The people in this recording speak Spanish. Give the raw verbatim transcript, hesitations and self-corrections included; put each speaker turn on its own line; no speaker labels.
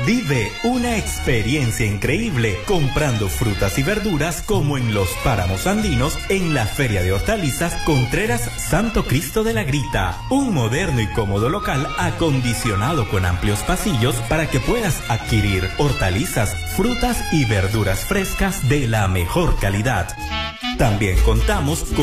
Vive una experiencia increíble comprando frutas y verduras como en los Páramos Andinos en la Feria de Hortalizas Contreras Santo Cristo de la Grita. Un moderno y cómodo local acondicionado con amplios pasillos para que puedas adquirir hortalizas, frutas y verduras frescas de la mejor calidad. También contamos con